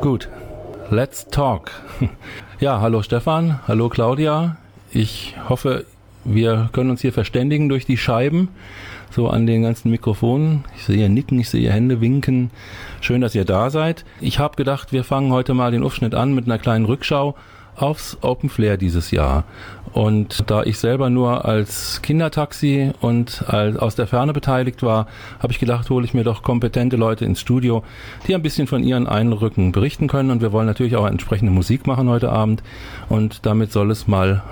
Gut, let's talk. Ja, hallo Stefan, hallo Claudia. Ich hoffe, wir können uns hier verständigen durch die Scheiben, so an den ganzen Mikrofonen. Ich sehe Nicken, ich sehe Hände winken. Schön, dass ihr da seid. Ich habe gedacht, wir fangen heute mal den Aufschnitt an mit einer kleinen Rückschau aufs Open Flair dieses Jahr. Und da ich selber nur als Kindertaxi und aus der Ferne beteiligt war, habe ich gedacht, hole ich mir doch kompetente Leute ins Studio, die ein bisschen von ihren Eindrücken berichten können. Und wir wollen natürlich auch entsprechende Musik machen heute Abend. Und damit soll es mal